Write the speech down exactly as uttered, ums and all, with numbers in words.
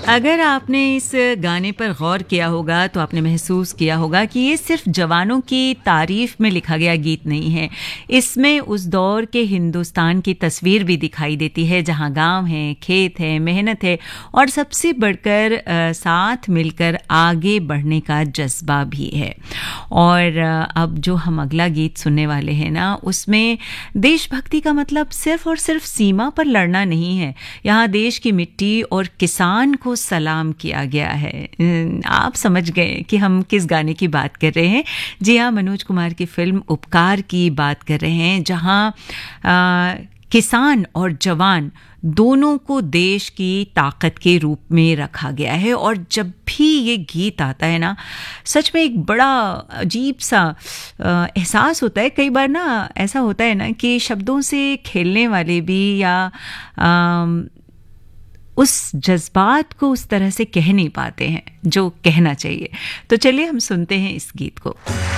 अगर आपने इस गाने पर गौर किया होगा तो आपने महसूस किया होगा कि ये सिर्फ जवानों की तारीफ में लिखा गया गीत नहीं है। इसमें उस दौर के हिंदुस्तान की तस्वीर भी दिखाई देती है, जहां गांव है, खेत है, मेहनत है और सबसे बढ़कर आ, साथ मिलकर आगे बढ़ने का जज्बा भी है। और आ, अब जो हम अगला गीत सुनने वाले हैं ना, उसमें देशभक्ति का मतलब सिर्फ और सिर्फ सीमा पर लड़ना नहीं है। यहाँ देश की मिट्टी और किसान को सलाम किया गया है। आप समझ गए कि हम किस गाने की बात कर रहे हैं। जी हाँ, मनोज कुमार की फिल्म उपकार की बात कर रहे हैं, जहां आ, किसान और जवान दोनों को देश की ताकत के रूप में रखा गया है। और जब भी ये गीत आता है ना, सच में एक बड़ा अजीब सा एहसास होता है। कई बार ना ऐसा होता है ना कि शब्दों से खेलने वाले भी या आ, उस जज्बात को उस तरह से कह नहीं पाते हैं जो कहना चाहिए। तो चलिए हम सुनते हैं इस गीत को।